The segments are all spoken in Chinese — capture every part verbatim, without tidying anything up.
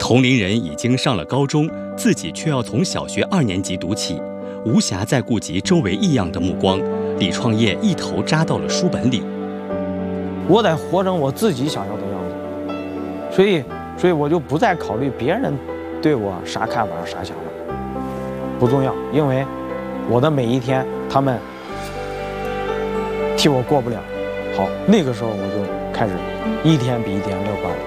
同龄人已经上了高中，自己却要从小学二年级读起，无暇再顾及周围异样的目光。李创业一头扎到了书本里。 我得活成我自己想要的样子，所以，所以我就不再考虑别人对我啥看法、啥想法，不重要，因为我的每一天，他们替我过不了。好，那个时候我就开始一天比一天乐观了。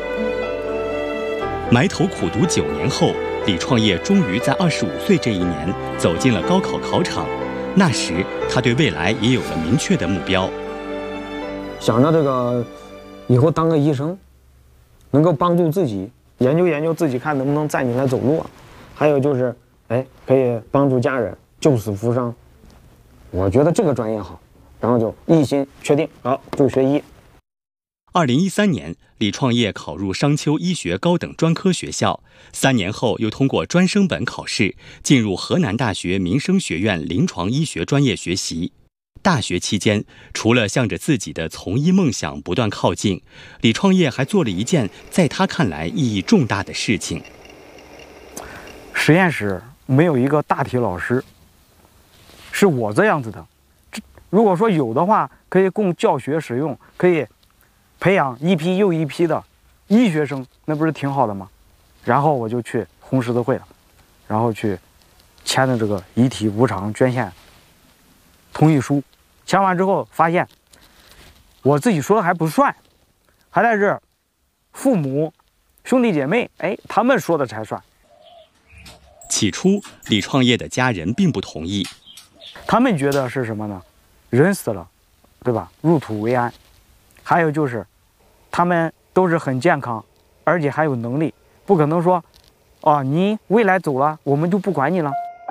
埋头苦读九年后，李创业终于在二十五岁这一年走进了高考考场。那时，他对未来也有了明确的目标， 想着这个以后当个医生，能够帮助自己研究研究自己，看能不能站起来走路啊。还有就是，哎，可以帮助家人救死扶伤。我觉得这个专业好，然后就一心确定，好就学医。 二零一三年，李创业考入商丘医学高等专科学校，三年后又通过专升本考试，进入河南大学民生学院临床医学专业学习。大学期间，除了向着自己的从医梦想不断靠近，李创业还做了一件在他看来意义重大的事情。 实验室没有一个大体老师，是我这样子的。如果说有的话，可以供教学使用，可以培养一批又一批的医学生，那不是挺好的吗？然后我就去红十字会了，然后去签的这个遗体无偿捐献同意书。签完之后发现，我自己说的还不算，还在这父母、兄弟姐妹，哎，他们说的才算。 起初，李创业的家人并不同意， 他们觉得是什么呢？人死了，对吧？入土为安。还有就是，他们都是很健康，而且还有能力，不可能说，啊，你未来走了，我们就不管你了。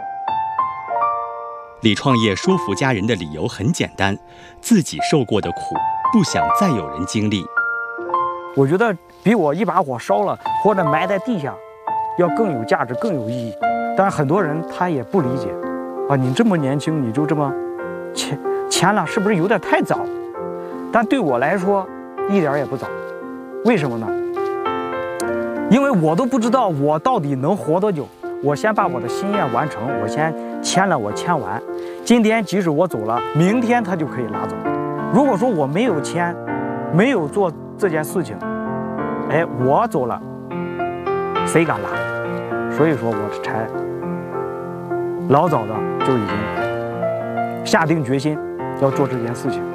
李创业说服家人的理由很简单，自己受过的苦，不想再有人经历。 我觉得比我一把火烧了或者埋在地下，要更有价值、更有意义。但是很多人他也不理解，啊，你这么年轻，你就这么签签了，是不是有点太早？但对我来说，一点也不早。为什么呢？因为我都不知道我到底能活多久。我先把我的心愿完成，我先签了，我签完。今天即使我走了，明天他就可以拿走。如果说我没有签，没有做这件事情，哎，我走了，谁敢拿？所以说我才老早的就已经下定决心要做这件事情。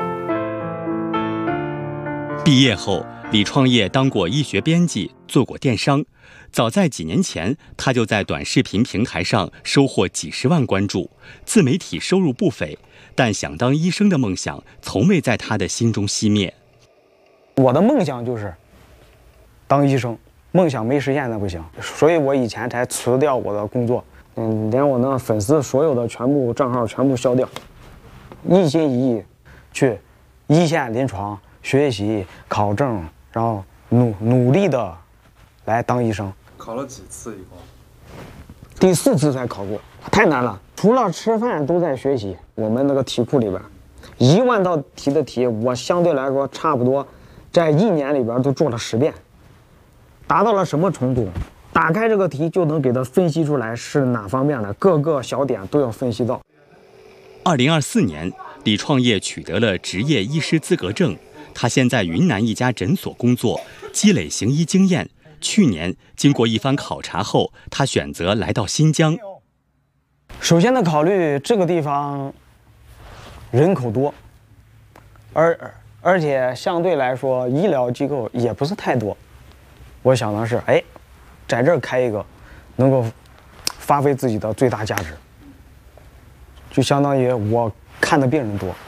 毕业后，李创业当过医学编辑，做过电商。早在几年前，他就在短视频平台上收获几十万关注，自媒体收入不菲。但想当医生的梦想从未在他的心中熄灭。 我的梦想就是当医生，梦想没实现那不行，所以我以前才辞掉我的工作，嗯，连我那粉丝所有的全部账号全部消掉，一心一意去一线临床学习考证，然后努努力的来当医生。 考了几次一共？ 第四次才考过，太难了。除了吃饭都在学习。我们那个题库里边，一万道题的题，我相对来说差不多，在一年里边都做了十遍。达到了什么程度？打开这个题就能给它分析出来是哪方面的，各个小点都要分析到。 二零二四年，李创业取得了执业医师资格证。他现在云南一家诊所工作，积累行医经验。去年经过一番考察后，他选择来到新疆。 首先的考虑，这个地方人口多，而而且相对来说医疗机构也不是太多。我想的是，哎，在这儿开一个，能够发挥自己的最大价值，就相当于我看的病人多。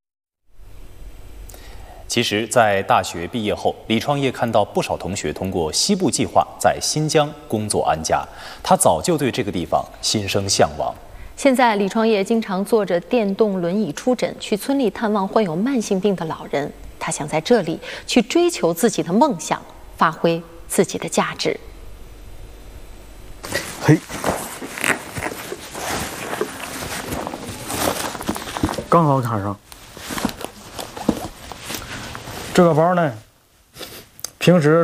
其实，在大学毕业后，李创业看到不少同学通过西部计划在新疆工作安家，他早就对这个地方心生向往。 现在，李创业经常坐着电动轮椅出诊，去村里探望患有慢性病的老人。他想在这里去追求自己的梦想，发挥自己的价值。 嘿，刚好卡上。这个包呢，平时